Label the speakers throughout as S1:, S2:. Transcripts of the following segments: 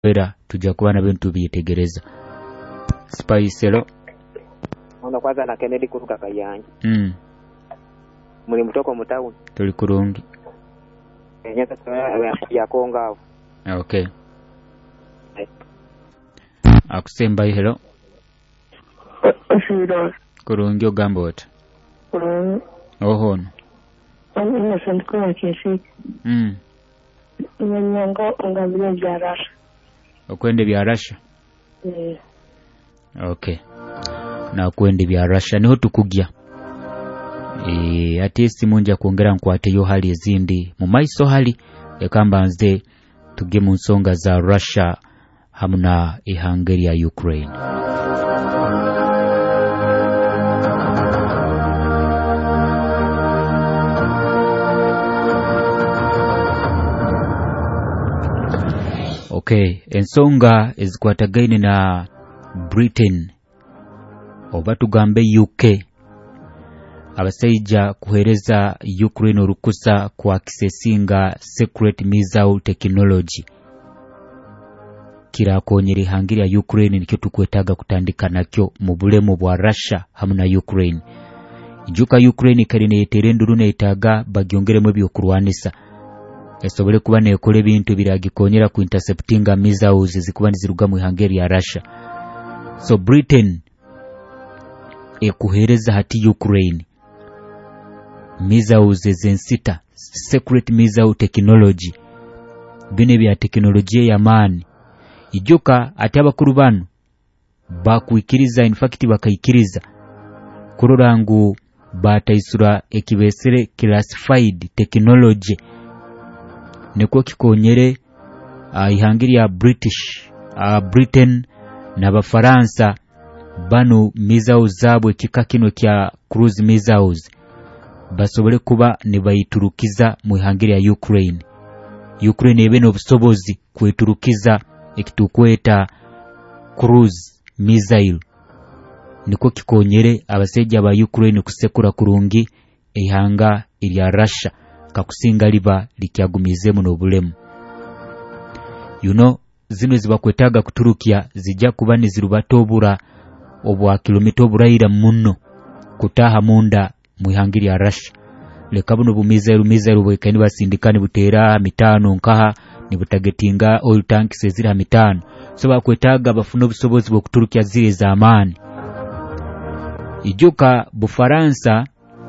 S1: era tujja kuba na bintu byetegereza. Spice
S2: ono kwanza na Kennedy kuruka kayanja muri mutoko mutauni
S1: tuli kurungi
S2: enyata ya konga.
S1: Okay. Akusemba hello. Kurungi ogamba oti. Ohono.
S3: Innocent kwa kesi. Nyango ngambira bya Russia.
S1: Okwende bya Russia. Okay. Na kwende bya Russia niho tukugya. Ate simunja kuongera nkwate yo hali ezindi mu maiso hali ekamba nze tuge mu nsonga za Russia hamuna ihangeri ya Ukraine. Okay, ensonga ezikwatagaine na Britain oba tugambe UK abasaija kuhereza Ukraine orukusa kwa kisesinga secret missile technology kira konyere hangiri ya Ukraine nikyo tukwetaga kutandika nakyo mu bulemu bwa Russia hamwe na Ukraine. Ijuka Ukraine karine yeterenduru neitaga bagyongeremo byokurwanisa esobole kuba nekole bintu biragikonyera ku interceptinga missiles zikuba niziruga mu hangiri ya Russia. So Britain ekuhereza hati Ukraine missiles zensita secret missile technology bine bya teknolojia ya mani ijuka ati abakuru bano bakuikiriza in fact bakaikiriza kurorangu bataisura ekibesere classified technology neko kikonyere ihangiri ya Britain na Bafaransa bano missiles zabwe kikakino kya cruise missiles basobole kuba ne bayiturukiza mu ihangiri ya Ukraine ebe no busobozi kweturukiza ekitukweta cruise missile niko kikonyere abaseja ba Ukraine kusekura kurungi ihanga ilya Russia kakusinga liba likyagumize mu nobulemu. Zino zibakwetaga kuturukia zijja kuba nizirubatobura obwa kilomita oburaira munno kutaha munda mu ihangiri ya Russia. Leka buno bumizeru bwekani basindikani butera 5 nkaha ni butagetinga oil tanks ezira 5 so bakwetaga bafuna obusobozi bwo kuturukia zire za amani. Ijuka Bufaransa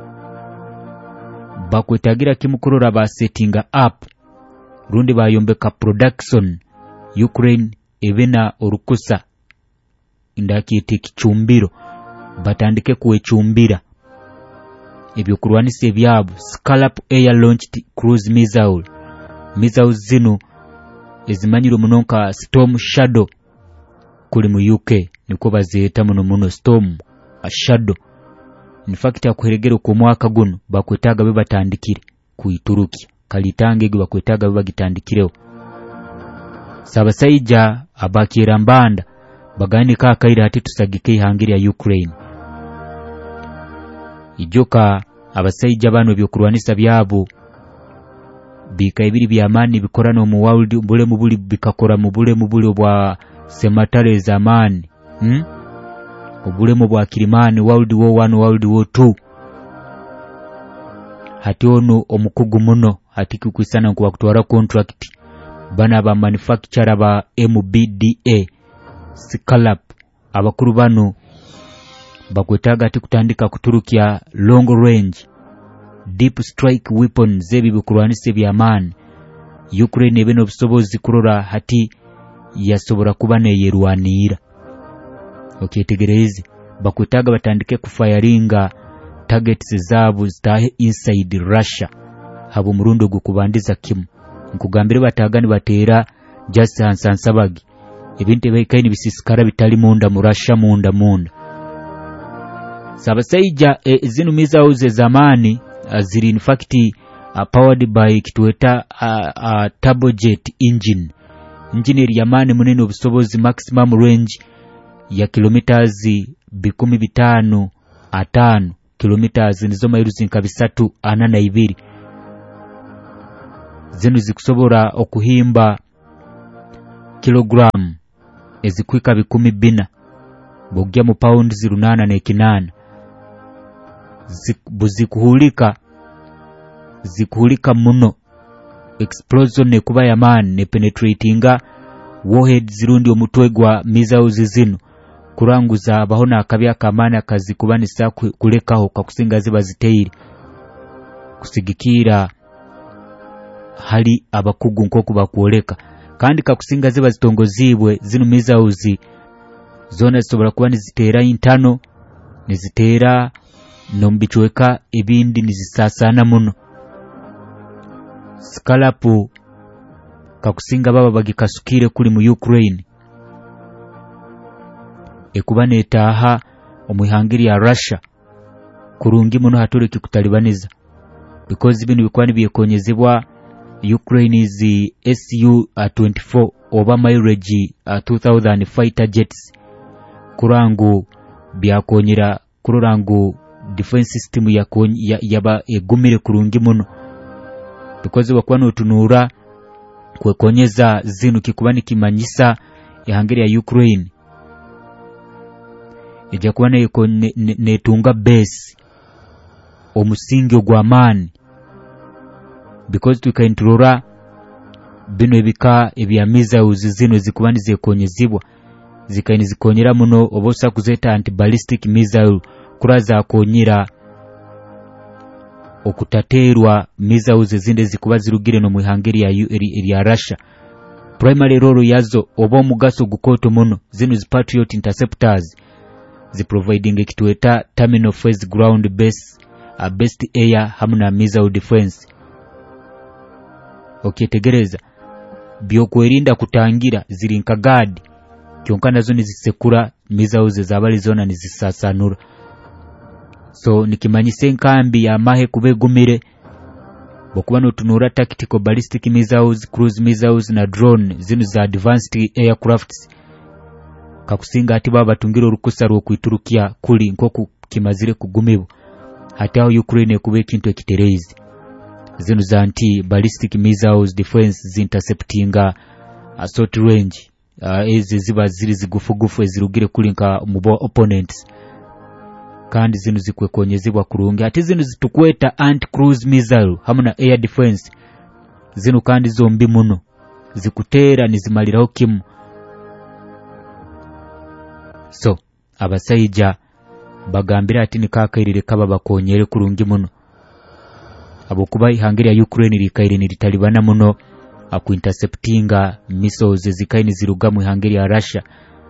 S1: bakwetagira kimukurora ba settinga up rundi bayombeka production Ukraine ebena orukusa indakite kichumbiro batandike kuwechumbira ebyo kurwanise byabo Scalp air launched cruise missiles zino ezimanyiro munonka Storm Shadow kuli mu UK niko bazeta muno Storm Shadow. In fact akuheregero ku mwaka guno bakwetaga be batandikire kuituruki kalitange gwe bakwetaga be bagitandikireho. Sabasaija abakira mbanda bagani kakaira ati tusagike ihangiri ya Ukraine. Ijoka abasaija bano byokurwanisa byabo bikaibiri byamani bikorano mu world bule mu buli bikakora mu bule bwa sematare zamani obulemu bwa Kirimani World War 1 World War 2 hati ono omukugu muno hati kukwisana kwa kutwara contract bana ba manufacturer ba MBDA Scalp abakuru bano bakwetaga ati kutandika kuturukia long range deep strike weapons zebi bikurwanise byamani Ukraine ebeno busobozi kurora hati yasobora kuba neyerwanira. Okay, tegereze bakwetaga batandike kufiringa targets zabo zitahe inside Russia habo murundo gukubandiza kimu nkugambire batagani batera just Hansabagi ebintu ebikaini bisisikara bitali munda mu Russia munda sabasaija zinu missiles zamani ziri in fact powered by kitweta turbojet engine ya mani munene obusobozi maximum range ya kilometers 15 kilometers nizo mairuzi nkabisatu 82 zinu zikusobora okuhimba kilogramu ezikwika 14 bogya mu pound 8.8 zikuhulika muno. Explosion ne kuba yaman ne penetratinga warhead zirundi omutwe gwa missiles zino kuranguza abahona akabi akamana akazikubanisa kulekaho kakusinga ziba ziteire kusigikira hali abakugu nkoku bakuoleka kandi kakusinga ziba zitongozibwe zino missiles zona zisobora kuba nizitera intano nizitera nombichweka ebindi nizisasana muno. Skalapu kakusinga baba bagikasukire kuli mu Ukraine ekuba netaha omwihangiri ya Russia kurungi muno hatoreki kutalibaniza because bino bikwani byekonyezebwa Ukraine's Su-24 oba mileage 2000 fighter jets kurangu byakonyera kurangu defense system yaba egumire kurungi muno because bakwano otunura kwekonyeza zinu kikubani kimanyisa ihangiri ya Ukraine ejja kuba netunga base omusingi ogw'amaani because tukainturora bino ebika ebya missiles zino zikubani zekonyezibwa zikaini zikonyera muno obosa kuzeta anti-ballistic missile kuraza konyera okutaterwa missiles zinde zikuba zirugire no mwihangiri ya Russia. Primary role yazo oba omugaso gukoto muno zino zi Patriot interceptors zi providing ekitweta terminal phase ground base best air hamuna missile defense. Okitegereza byokwerinda kutangira ziri nkagadi kyonka nazo nizisekura missiles zabali zona nizisasanura. So nikimanyise nkambi ya mahe kubegumire bokuba notunura tactical ballistic missiles, cruise missiles na drone zino za advanced aircrafts kakusinga ati baba tungiro rukusa rw'okwiturukia kuli nkoku kimazire kugumibo hati aho Ukraine kuba ekintu ekiterezi zino za anti ballistic missiles defense interceptinga assault range ezi ziba ziri zigufugufu ezirugire kuli nka mubo opponents kandi zino zikwekonyezibwa kurungi ati zino zitukweta anti-cruise missile hamuna air defense zino kandi zombi muno zikutera nizimaliraho kimu. So abasayija bagambira ati nikakairire kaba bakonyere kurungi muno abokuba ihangiri ya Ukraine likaire nilitalibana muno akuinterceptinga missiles zikaini ziruga mu ihangiri ya Russia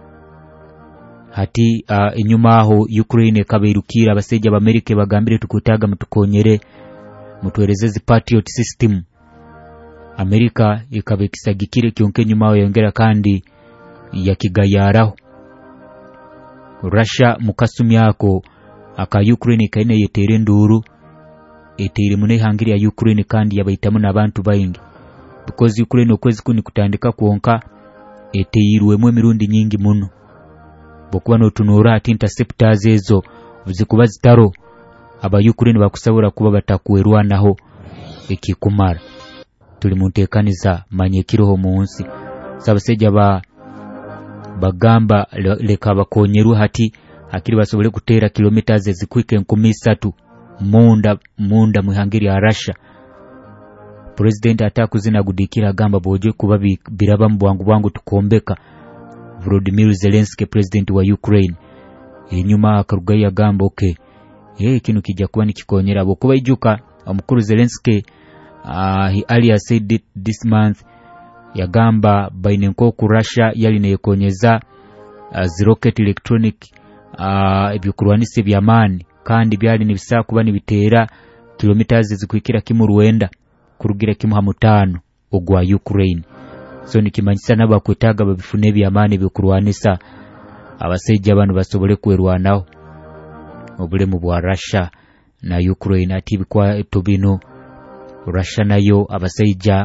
S1: hati inyuma aho Ukraine kabeirukira abaseja ba Amerika bagambire tukutaga mutukonyere mutwereze zi Patriot system. Amerika ikabekisagikire kyonke nyuma aho yongera kandi yakigayaraho Russia mukasumi yako aka Ukraine kaine yetere nduru etere mune hangiri ya Ukraine kandi yabaitamu nabantu bayingi because Ukraine okwezi kuni kutandika kuonka eteyirwemu emirundi nyingi muno bokuba notunura ati interceptors ezo zikuba zitaro aba Ukraine bakusabura kuba batakuerwanaho ekikumara tuli muntekaniza manyekiroho munsi sabaseja bagamba leka bakonyeru hati akiri basobole kutera kilometers ezikwike 13 munda muhangiri ya Russia. President atakuzina gudikira gamba boje kuba biraba mbwangu tukombeka Volodymyr Zelensky president wa Ukraine enyuma akarugaya gamba okay kinu kijja kuba nikikonyera abo kuba ijuka omukuru Zelensky he earlier said this month yagamba bainenko ku Russia yali nekonyeza rocket electronic ebyokurwanise byamani kandi byali nibisa kuba nibitera kilometers zikwikira kimu Rwanda kurugira kimu 5 ogwa Ukraine. So nikimanyisa nabakwetaga babifune byamani byokurwanisa abaseja abantu basobole kwerwanaho obulemu bwa Russia na Ukraine ati bikwa tobino Russia nayo abaseja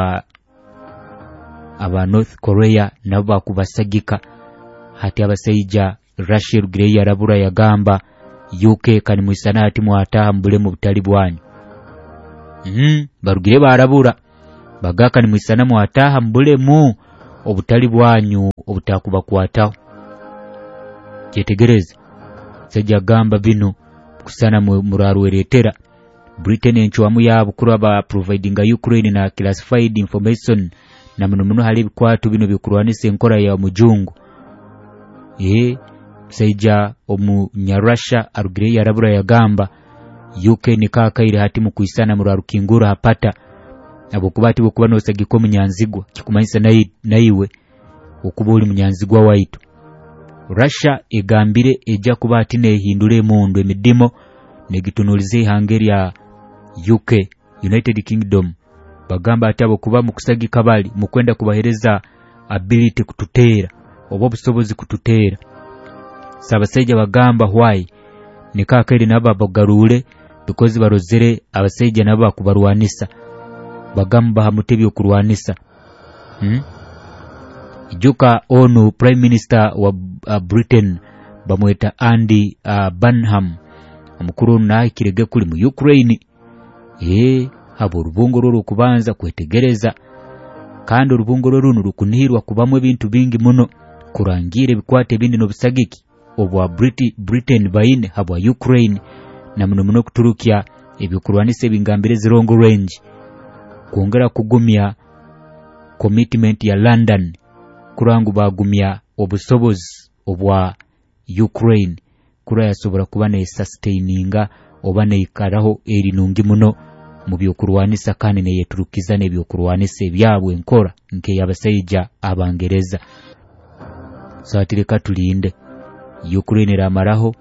S1: aba North Korea nabo bakubasagika hati abaseja Russia rugire yarabura yagamba UK kani muisana ati mwataha mbulemu butali bwanyu barugire barabura bagaka ni muisana mwataha mbulemu obutali bwanyu obutakubakwataho. Kyetegereze sajja gamba bino kusana murarweretera Britain enchwamu ya bukuru aba providing Ukraine na classified information na muno hali bikwatu bino byokurwanisa enkora ya mujungu. Sajja omunyarusha arugire yarabura yagamba UK nikakaire hati mu kuisana murarukingura hapata abokubati bokuba no sagiko munyanzigwa kikumanyisa nayiwe okubuli munyanzigwa waitu. Russia egambire ejja kuba ati nehindule mundu emidimo negitunulize hangeri ya UK United Kingdom bagamba atabo kuba mu kusagika bali mu kwenda kubahereza ability kututeera obo busobozi kututeera. Sabasajja bagamba why nikakaire naba bagarule because barozere abasajja naba kubarwanisa bagamba hamutebyo kurwanisa. Ijuka onu Prime Minister wa Britain bamweta Andy Burnham omukuru na kirege kuli mu Ukraine. Abo rubungoro kubanza kwetegereza kandi urubungoro runo rukunihirwa kubamwe bintu bingi muno kurangire bikwate bindi no bisagiki obwa Britain baine habwa Ukraine na muno kuturukya ebyokurwanisa bingambire zirongo range kuongera kugumya commitment ya London kurangu bagumya obusobozi obwa Ukraine kura yasobora kuba ne sustaininga oba ne ikaraho eri nungi muno mu byokurwanisa kandi ne yeturukiza ne byokurwanisa byabwe nkora nke yabasayija abangereza. Satireka tulinde Ukraine ramaraho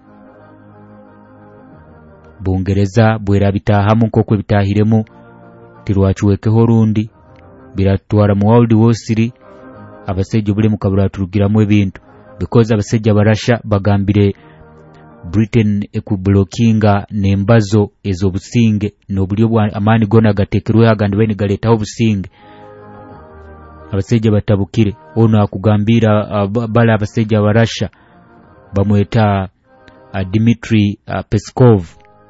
S1: Bungereza bwera bitahamu nkokwe bitahiremu tirwachuwekeho rundi biratwara mu World War 3 abasajja bule mukabura turugiramu ebintu because abasajja barasha bagambire Britain ekublockinga nembazo ezo businge nobulyo bwa amani gona gatekerwe agandi bene galetaho businge abasajja batabukire ono akugambira bala abasajja barasha bamweta Dmitry Peskov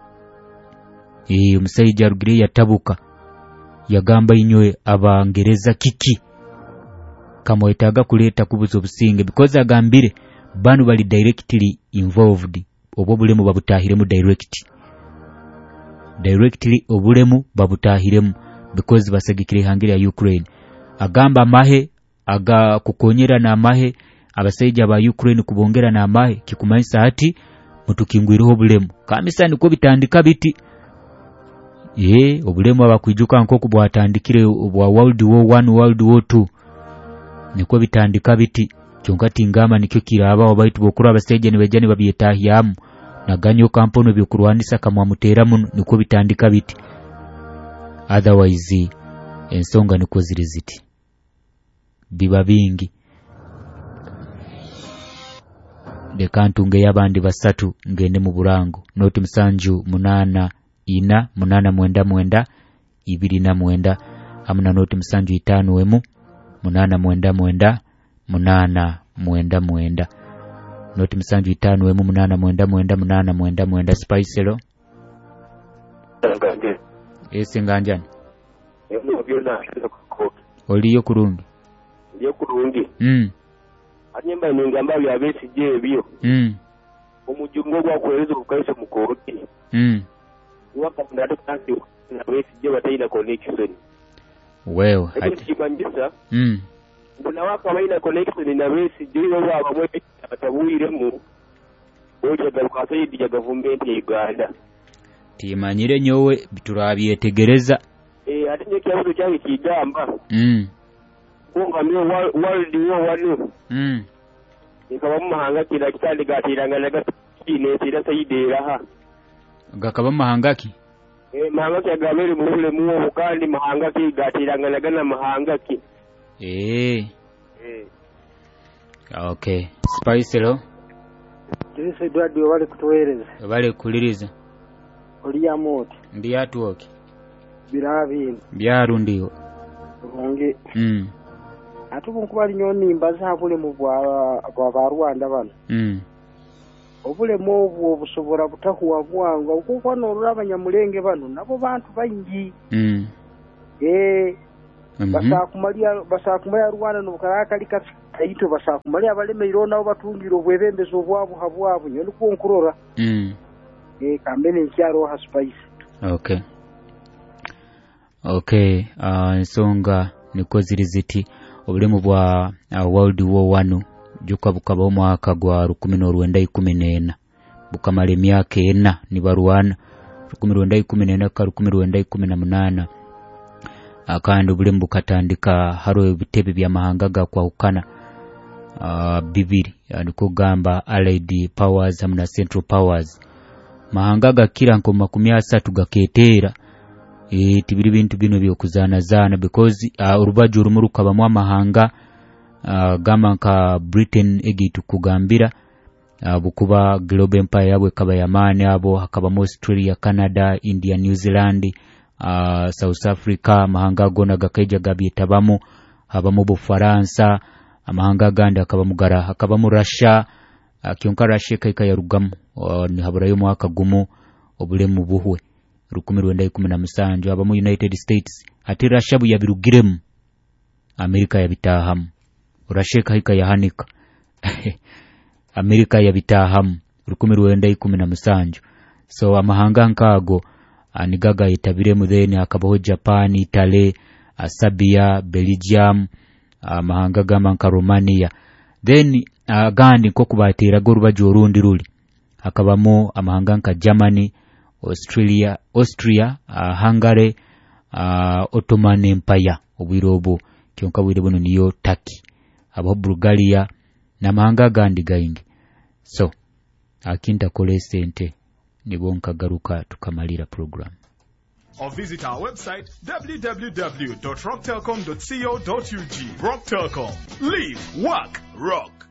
S1: umusajja rugire yatabuka yagamba inywe abangereza kiki kamwetaga kuleta kubuzo businge because agambire banu bali directly involved obobulemu babutahiremu directly obulemu babutahiremu because basagikire hangire ya Ukraine. Agamba mahe aga kukonyera na mahe abasajja ba Ukraine kubongera na mahe kikumanyisa ati mutukingwiriho bulemu kamisa niko bitandika biti obulemu abakwijuka nko kubwatandikire obwa World War 1 World War 2 niko bitandika biti kyongati ngama nikyo kiraba obaitu bokura abasajja ne bajani babyetahiyamu naganyo kampono byokurwanisa kamwa mutera muno niko bitandika biti otherwise ensonga niko ziri ziti biba bingi de kantunge yabandi basatu ngende mu burango noti musanju 8 ina 8 29 amuna noti musanju 5 wemu 8 noti musanju 5 wemu 8 Spicelo esinganjani oliyo kurungi
S4: anyemba ningamba byabesi je byo omujungo gwa kwereza kukaisa mukoti waka ndato kanti na besi je bataina connection
S1: wewe
S4: hati kibangisa mbona waka baina connection na besi je baba mwe atabuire mu oje garuka sayidi ya government ya Uganda
S1: timanyire nyowe biturabyetegereza
S4: ati nyo kyabuzo cyange kigamba kunga myo World War 1 ikaba mu mahanga kira kitandi gatirangana gatine tira sayidera ha
S1: gakaba mahanga ki
S4: mahanga kyagabere mu bule mu kandi mahanga ki gatirangana gana mahanga ki
S1: okay Spicelo
S5: Jise dwadi wale kutueleza
S1: wale kuliriza
S5: oli ya moto
S1: ndi atuoke
S5: birabi
S1: byaru ndiyo
S5: onge atubukubali nyoni mbaza kule mu bwa Rwanda bano obule movu obusobora butahuwa bwanga ukuko no rurabanyamulenge bano nabo bantu bayingi basakumalya Rwanda n'obukala kali kaito basakumalya balemeiro nabo batungiro obwebembezo obwabu habwabu nyo niko nkurora kambene nkyaro ha spice.
S1: Okay nsonga niko ziri ziti obulemu bwa World War 1 jukabukaba omwaka gwa 1914 bukamala emyaka 4 nibarwana 1914 ka 1918 akandi obulemu bukatandika haro ebitebe bya mahanga gakwahukana bibiri niko gamba Allied powers hamwe na Central powers mahanga gakira nko 30 gaketeera tibiri bintu bino byokuzana because urubaju urumu rukabamu amahanga gama nka Britain egitu kugambira bukuba global empire yabwe kaba yamane abo hakabamu Australia, Canada, India, New Zealand, South Africa mahanga gona gakaija gabyetabamu habamu Bufaransa amahanga gandi hakabamu Russia kyonka Russia kaika yarugamu ni haburayo mwaka gumu obulemu buhwe 1917 abamu United States ati Russia buyabirugiremu America yabitahamu Russia kaika yahanika America yabitahamu 1917 so amahanga nkago anigaga itabiremu then akabaho Japan, Italy, Serbia, Belgium amahanga gama nka Romania then gandi ko kubatera go rubaju orundi ruli hakabamo amahanga nka Germany, Austria, Hungary, Ottoman Empire obirobo kyonka bwire buno niyo Turkey abo Bulgaria na mahanga gandi gaingi so akinta kole sente nibonka garuka tukamalira program
S6: or visit our website www.rocktelcom.co.ug. Rock Telcom. Live, work, rock.